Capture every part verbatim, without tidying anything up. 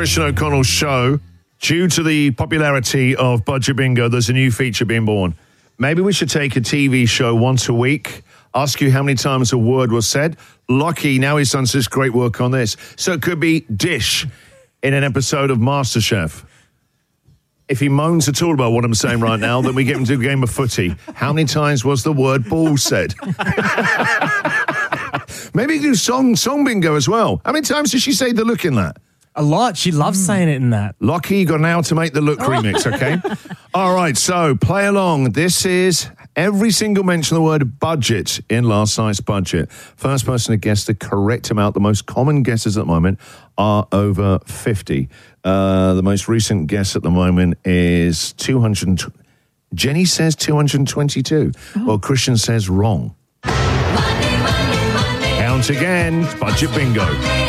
Christian O'Connell show. Due to the popularity of Budget Bingo, there's a new feature being born. Maybe we should take a T V show once a week, ask you how many times a word was said. Lockie, now he's done such great work on this. So it could be dish in an episode of MasterChef. If he moans at all about what I'm saying right now, then we get him to a game of footy. How many times was the word ball said? Maybe do song song bingo as well. How many times did she say the look in that? A lot. She loves mm. saying it in that. Lockie, you got an hour to make the look remix, okay? All right, so play along. This is every single mention of the word budget in last night's budget. First person to guess the correct amount. The most common guesses at the moment are over fifty. Uh, the most recent guess at the moment is two hundred. Jenny says two hundred twenty-two. Oh. Well, Christian says wrong. Money, money, money. Count again. Budget bingo.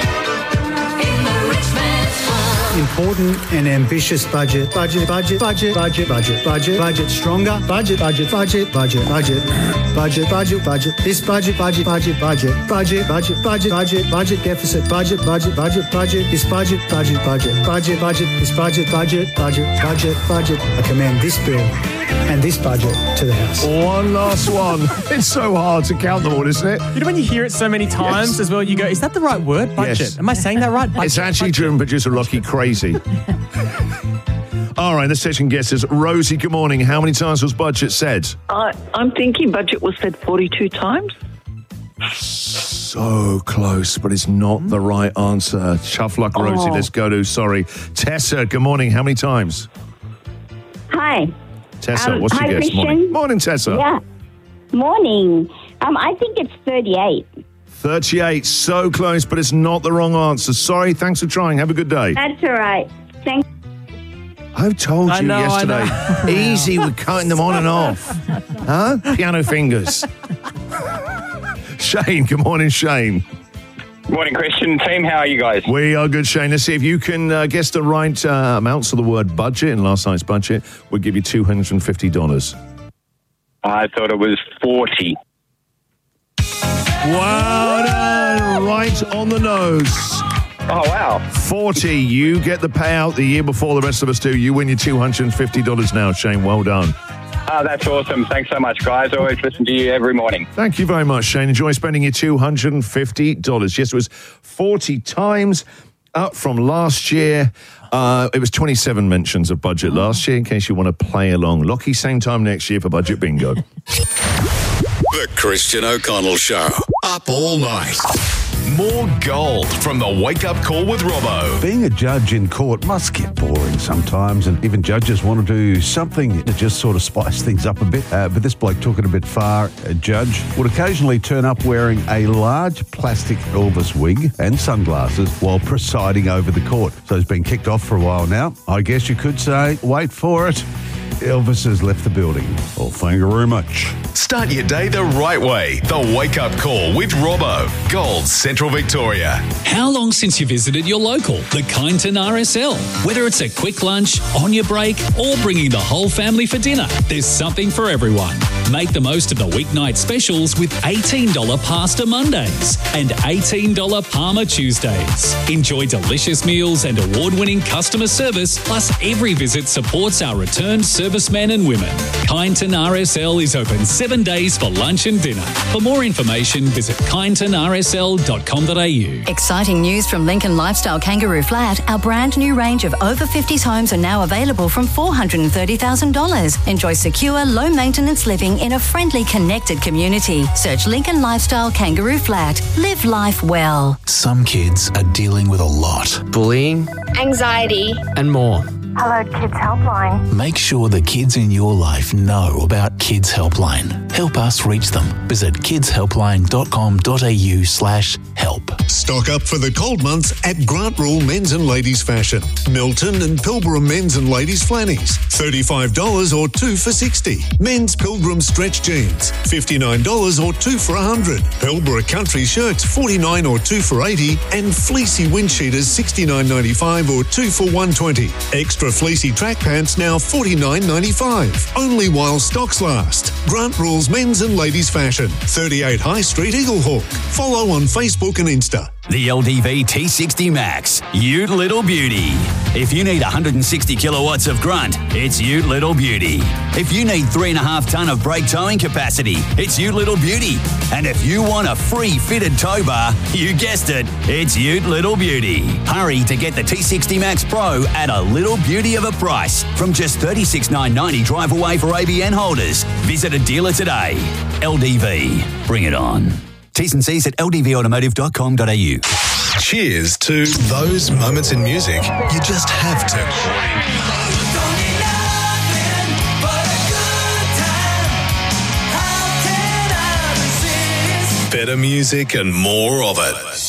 Important and ambitious budget. Budget, budget, budget, budget, budget, budget, budget, stronger. Budget, budget, budget, budget, budget, budget, budget, budget. This budget, budget, budget, budget, budget, budget, budget, budget, budget deficit. Budget, budget, budget, budget. This budget, budget, budget, budget, budget. This budget, budget, budget, budget, budget. I commend this bill and this budget to the House. One last one. It's so hard to count them all, isn't it? You know when you hear it so many times yes. as well, you go, is that the right word? Budget. Yes. Am I saying that right? Budget, it's actually budget. driven producer Lockie crazy. All right, the session guesses. Rosie, good morning. How many times was budget said? Uh, I'm thinking budget was said forty-two times. So close, but it's not the right answer. Tough luck, Rosie. Oh. Let's go to, sorry. Tessa, good morning. How many times? Hi. Tessa, um, what's hi, your guess? Christian. Morning. Morning, Tessa. Yeah. Morning. Um, I think it's thirty-eight. thirty-eight. So close, but it's not the wrong answer. Sorry. Thanks for trying. Have a good day. That's all right. Thanks. I've told you I know, yesterday. I know. Easy with cutting them on and off. Huh? Piano fingers. Shane, good morning, Shane. Morning, Christian. Team, how are you guys? We are good, Shane. Let's see if you can uh, guess the right uh, amounts of the word budget in last night's budget. We'll give you two hundred fifty dollars. I thought it was forty. Wow, done. Right on the nose. Oh, wow. forty. You get the payout the year before the rest of us do. You win your two hundred fifty dollars now, Shane. Well done. Oh, that's awesome. Thanks so much, guys. I always listen to you every morning. Thank you very much, Shane. Enjoy spending your two hundred fifty dollars. Yes, it was forty times, up from last year. Uh, it was twenty-seven mentions of budget last year, in case you want to play along. Lockie, same time next year for Budget Bingo. The Christian O'Connell Show. Up all night. More gold from the Wake Up Call with Robbo. Being a judge in court must get boring sometimes, and even judges want to do something to just sort of spice things up a bit. Uh, but this bloke took it a bit far. A judge would occasionally turn up wearing a large plastic Elvis wig and sunglasses while presiding over the court. So he's been kicked off for a while now. I guess you could say, wait for it, Elvis has left the building. Well, thank you very much. Start your day the right way. The Wake Up Call with Robbo. Gold Central Victoria. How long since you visited your local, the Kyneton R S L? Whether it's a quick lunch, on your break, or bringing the whole family for dinner, there's something for everyone. Make the most of the weeknight specials with eighteen dollars Pasta Mondays and eighteen dollars Parma Tuesdays. Enjoy delicious meals and award-winning customer service, plus every visit supports our returned servicemen and women. Kyneton R S L is open seven days for lunch and dinner. For more information, visit kyneton r s l dot com dot a u. Exciting news from Lincoln Lifestyle Kangaroo Flat. Our brand new range of over fifties homes are now available from four hundred thirty thousand dollars. Enjoy secure, low-maintenance living in a friendly, connected community. Search Lincoln Lifestyle Kangaroo Flat. Live life well. Some kids are dealing with a lot. Bullying, anxiety, and more. Hello, Kids Helpline. Make sure the kids in your life know about Kids Helpline. Help us reach them. Visit kidshelpline dot com dot a u slash help. Stock up for the cold months at Grant Rule Men's and Ladies Fashion. Milton and Pilbara Men's and Ladies Flannies, thirty-five dollars or two for sixty. Men's Pilgrim Stretch Jeans, fifty-nine dollars or two for one hundred. Pilbara Country Shirts, forty-nine dollars or two for eighty. And Fleecy Windsheeters, sixty-nine ninety-five or two for one hundred twenty. Extra Fleecy Track Pants now forty-nine ninety-five. Only while stocks last. Grant Rules Men's and Ladies Fashion, thirty-eight High Street, Eaglehawk. Follow on Facebook and Insta. The L D V T sixty Max, Ute Little Beauty. If you need one hundred sixty kilowatts of grunt, it's Ute Little Beauty. If you need three and a half tonne of brake towing capacity, it's Ute Little Beauty. And if you want a free fitted tow bar, you guessed it, it's Ute Little Beauty. Hurry to get the T sixty Max Pro at a little beauty of a price from just thirty-six thousand nine hundred ninety drive away for A B N holders. Visit a dealer today. L D V, bring it on. T's and C's at l d v automotive dot com dot a u. Cheers to those moments in music you just have to. Better music and more of it.